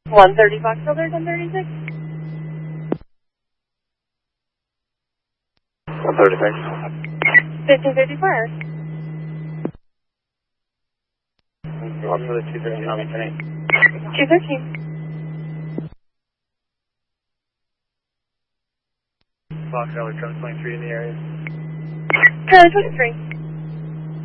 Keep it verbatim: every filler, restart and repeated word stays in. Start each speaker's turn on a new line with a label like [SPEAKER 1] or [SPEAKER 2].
[SPEAKER 1] one thirty Fox Filter, ten thirty-six.
[SPEAKER 2] one thirty-six.
[SPEAKER 1] fifteen fifty-four.
[SPEAKER 2] Watch for the two thirteen on me tonight.
[SPEAKER 1] two thirteen.
[SPEAKER 2] Fox, Charlie, twenty-three in the area.
[SPEAKER 1] Charlie twenty-three.